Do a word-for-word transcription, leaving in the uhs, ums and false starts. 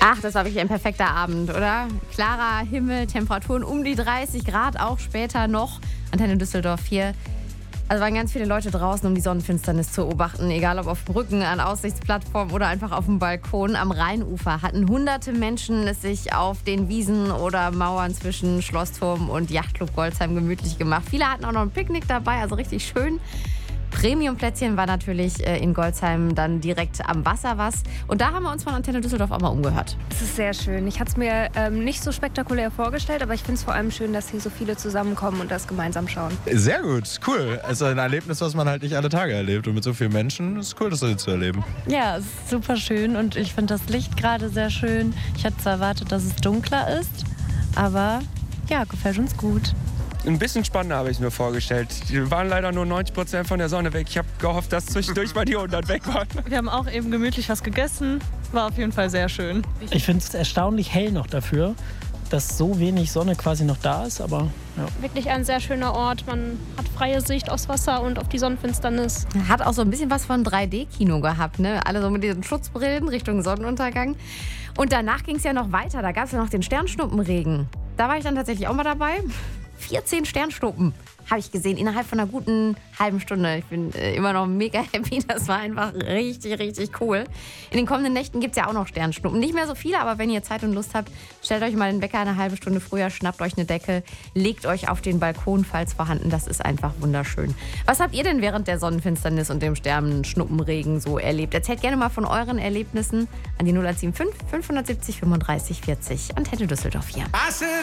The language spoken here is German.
Ach, das war wirklich ein perfekter Abend, oder? Klarer Himmel, Temperaturen um die dreißig Grad, auch später noch. Antenne Düsseldorf hier. Also waren ganz viele Leute draußen, um die Sonnenfinsternis zu beobachten. Egal ob auf Brücken, an Aussichtsplattformen oder einfach auf dem Balkon. Am Rheinufer hatten hunderte Menschen es sich auf den Wiesen oder Mauern zwischen Schlossturm und Yachtclub Golzheim gemütlich gemacht. Viele hatten auch noch ein Picknick dabei, also richtig schön. Premium-Plätzchen war natürlich in Golzheim dann direkt am Wasser was. Und da haben wir uns von Antenne Düsseldorf auch mal umgehört. Es ist sehr schön. Ich hatte es mir ähm, nicht so spektakulär vorgestellt, aber ich finde es vor allem schön, dass hier so viele zusammenkommen und das gemeinsam schauen. Sehr gut, cool. Also ein Erlebnis, was man halt nicht alle Tage erlebt. Und mit so vielen Menschen ist es cool, das so zu erleben. Ja, es ist super schön und ich finde das Licht gerade sehr schön. Ich hatte zwar erwartet, dass es dunkler ist, aber ja, gefällt uns gut. Ein bisschen spannender habe ich mir vorgestellt. Die waren leider nur neunzig Prozent von der Sonne weg. Ich habe gehofft, dass zwischendurch mal die hundert weg waren. Wir haben auch eben gemütlich was gegessen. War auf jeden Fall sehr schön. Ich finde es erstaunlich hell noch dafür, dass so wenig Sonne quasi noch da ist. Aber ja. Wirklich ein sehr schöner Ort. Man hat freie Sicht aufs Wasser und auf die Sonnenfinsternis. Hat auch so ein bisschen was von drei D-Kino gehabt, ne? Alle so mit diesen Schutzbrillen Richtung Sonnenuntergang. Und danach ging es ja noch weiter. Da gab es ja noch den Sternschnuppenregen. Da war ich dann tatsächlich auch mal dabei. vierzehn Sternschnuppen habe ich gesehen, innerhalb von einer guten halben Stunde. Ich bin äh, immer noch mega happy. Das war einfach richtig, richtig cool. In den kommenden Nächten gibt es ja auch noch Sternschnuppen. Nicht mehr so viele, aber wenn ihr Zeit und Lust habt, stellt euch mal den Wecker eine halbe Stunde früher, schnappt euch eine Decke, legt euch auf den Balkon, falls vorhanden. Das ist einfach wunderschön. Was habt ihr denn während der Sonnenfinsternis und dem Sternschnuppenregen so erlebt? Erzählt gerne mal von euren Erlebnissen an die null eins sieben fünf, fünf sieben fünf, fünfunddreißig vierzig. Antenne Düsseldorf hier.